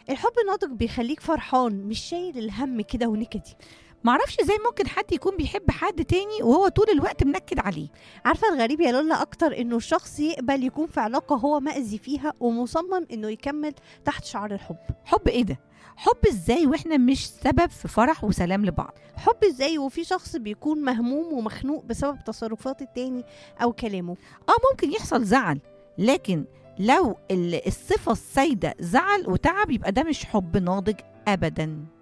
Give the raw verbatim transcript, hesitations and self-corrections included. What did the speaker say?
الحب الناضج بيخليك فرحان، مش شايل الهم كده ونكدي. معرفش ازاي ممكن حد يكون بيحب حد تاني وهو طول الوقت منكد عليه. عارفة الغريب يا لولا أكتر إنه الشخص يقبل يكون في علاقة هو مأذي فيها ومصمم إنه يكمل تحت شعار الحب. حب ايه ده؟ حب ازاي واحنا مش سبب في فرح وسلام لبعض؟ حب ازاي وفي شخص بيكون مهموم ومخنوق بسبب تصرفات التاني أو كلامه؟ اه ممكن يحصل زعل، لكن لو ال- الصفة السائدة زعل وتعب يبقى ده مش حب ناضج أبدا.